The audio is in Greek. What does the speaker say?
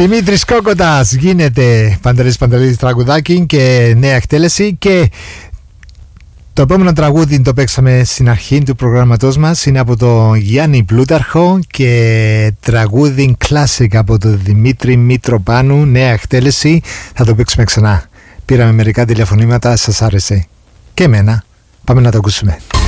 Δημήτρης Κόκοτας γίνεται Παντελής τραγουδάκι και νέα εκτέλεση. Και το επόμενο τραγούδι το παίξαμε στην αρχή του προγραμματός μας, είναι από το Γιάννη Πλούταρχο και τραγούδι classic από το Δημήτρη Μητροπάνου, νέα εκτέλεση. Θα το παίξουμε ξανά. Πήραμε μερικά τηλεφωνήματα, σας άρεσε και εμένα. Πάμε να το ακούσουμε.